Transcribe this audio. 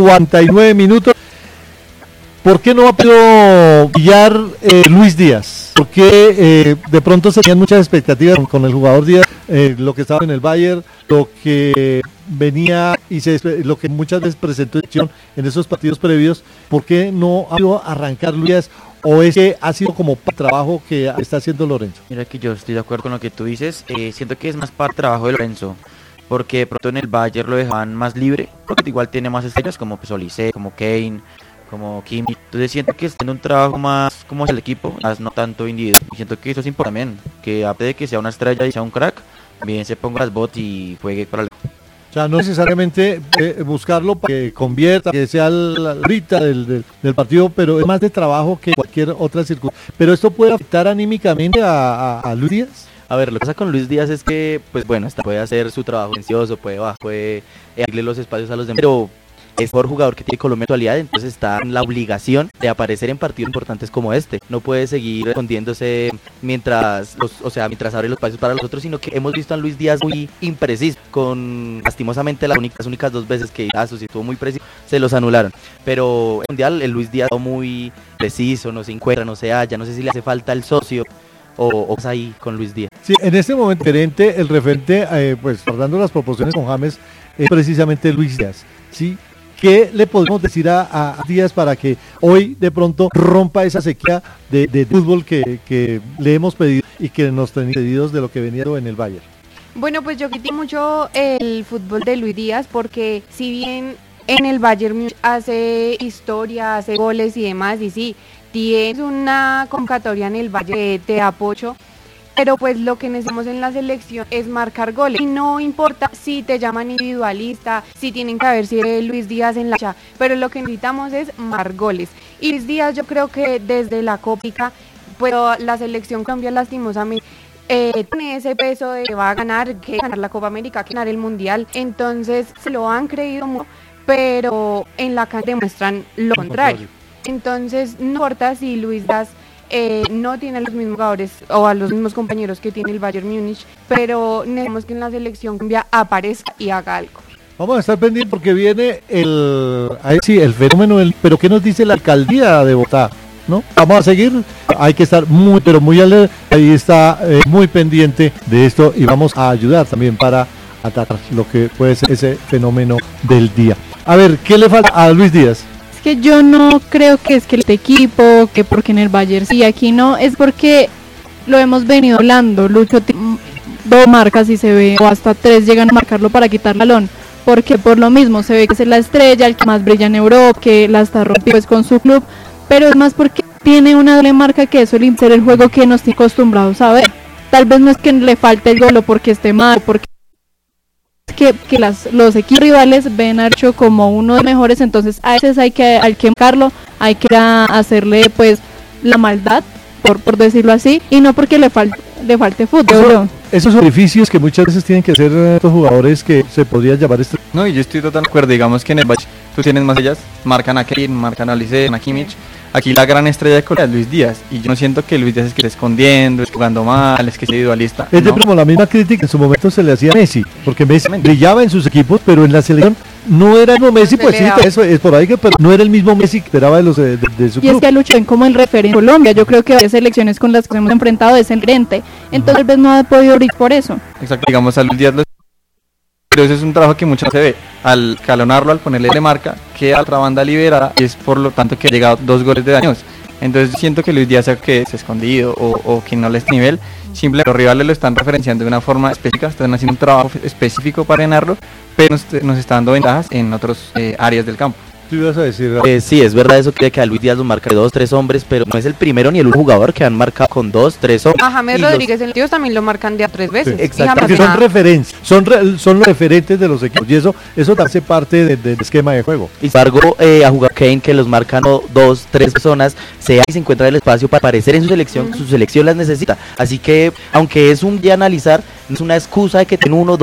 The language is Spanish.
49 minutos. ¿Por qué no ha podido brillar Luis Díaz? Porque de pronto se tenían muchas expectativas con el jugador Díaz, lo que estaba en el Bayern, lo que venía y lo que muchas veces presentó en esos partidos previos. ¿Por qué no ha podido arrancar Luis Díaz? ¿O es que ha sido como trabajo que está haciendo Lorenzo? Mira que yo estoy de acuerdo con lo que tú dices. Siento que es más para trabajo de Lorenzo, porque de pronto en el Bayern lo dejaban más libre, porque igual tiene más estrellas como Olise, como Kane, como Kimmich. Entonces siento que está haciendo un trabajo más como el equipo, más no tanto individual. Y siento que eso es importante también, que aparte de que sea una estrella y sea un crack, bien se ponga las botas y juegue para el... O sea, no necesariamente buscarlo para que convierta, que sea la ahorita del partido, pero es más de trabajo que cualquier otra circunstancia. Pero esto puede afectar anímicamente a Luis Díaz. A ver, lo que pasa con Luis Díaz es que, pues bueno, hasta puede hacer su trabajo silencioso, puede darle los espacios a los demás, pero es por jugador que tiene Colombia en actualidad, entonces está en la obligación de aparecer en partidos importantes como este. No puede seguir escondiéndose mientras abre los espacios para los otros, sino que hemos visto a Luis Díaz muy impreciso, con lastimosamente las únicas 2 veces que estuvo muy preciso, se los anularon. Pero en Mundial el Luis Díaz está muy preciso, no se encuentra, no se halla, no sé si le hace falta el socio o es ahí con Luis Díaz. Sí, en este momento el referente, pues guardando las proporciones con James, es precisamente Luis Díaz, ¿sí? ¿Qué le podemos decir a Díaz para que hoy de pronto rompa esa sequía de fútbol que le hemos pedido y que nos tenían pedidos de lo que venía en el Bayern? Bueno, pues yo critico mucho el fútbol de Luis Díaz porque si bien en el Bayern Múnich hace historia, hace goles y demás, y sí, tiene una convocatoria en el Bayern de apoyo, pero pues lo que necesitamos en la selección es marcar goles. Y no importa si te llaman individualista, si tienen que haber sido Luis Díaz en la cancha, pero lo que necesitamos es marcar goles. Y Luis Díaz, yo creo que desde la Copa, pues la selección Colombia lastimosamente tiene ese peso de que va a ganar la Copa América, que ganar el Mundial. Entonces se lo han creído mucho, pero en la cancha demuestran lo contrario. Entonces no importa si Luis Díaz no tiene a los mismos jugadores o a los mismos compañeros que tiene el Bayern Múnich, pero necesitamos que en la selección Colombia aparezca y haga algo. Vamos a estar pendientes porque viene el fenómeno, pero ¿qué nos dice la alcaldía de Bogotá? ¿No? Vamos a seguir, hay que estar muy alerta, ahí está muy pendiente de esto y vamos a ayudar también para atacar lo que puede ser ese fenómeno del día. A ver, ¿qué le falta a Luis Díaz? Que yo no creo que es que el equipo, que porque en el Bayern sí, aquí no, es porque lo hemos venido hablando. Lucho 2 marcas y se ve, o hasta 3 llegan a marcarlo para quitar el balón, porque por lo mismo se ve que es la estrella, el que más brilla en Europa, que la está rompiendo pues, con su club, pero es más porque tiene una doble marca que suele ser el juego que nos tiene acostumbrados a ver. Tal vez no es que le falte el gol o porque esté mal, porque los equipos rivales ven a Archo como uno de los mejores, entonces a veces hay que marcarlo, hay que hacerle pues la maldad, por decirlo así, y no porque le falte fútbol. Esos sacrificios que muchas veces tienen que hacer estos jugadores que se podrían llamar No, y yo estoy totalmente de acuerdo, digamos que en el Bayern tú tienes más ellas, marcan a Kane, marcan a Olise, a Kimmich. Aquí la gran estrella de Colombia es Luis Díaz, y yo no siento que Luis Díaz es que esté escondiendo, es jugando mal, es que sea individualista. Es de como la misma crítica que en su momento se le hacía a Messi, porque Messi brillaba en sus equipos, pero en la selección no era el mismo Messi, pues sí, eso es por ahí, pero no era el mismo Messi que esperaba de su club. Y es que Lucho ven como el referente en Colombia, yo creo que varias selecciones con las que hemos enfrentado es el gerente, entonces tal vez no ha podido brillar por eso. Exacto, digamos a Luis Díaz pero eso es un trabajo que muchas veces se ve, al calonarlo, al ponerle de marca, queda otra banda liberada y es por lo tanto que ha llegado 2 goles de daños. Entonces siento que Luis Díaz que es escondido o que no le es nivel, simplemente los rivales lo están referenciando de una forma específica, están haciendo un trabajo específico para ganarlo, pero nos está dando ventajas en otras áreas del campo. ¿Tú ibas a decir? Sí, es verdad eso que a Luis Díaz lo marca de 2, 3 hombres, pero no es el primero ni el único jugador que han marcado con 2, 3 hombres. A James Rodríguez en los también lo marcan de a 3 veces. Sí, exacto, porque son referencias, son los referentes de los equipos y eso hace parte del esquema de juego. Y sin embargo, a jugador Kane que los marcan 2, 3 personas, se encuentra el espacio para aparecer en su selección las necesita. Así que, aunque es un día analizar, no es una excusa de que tiene 1,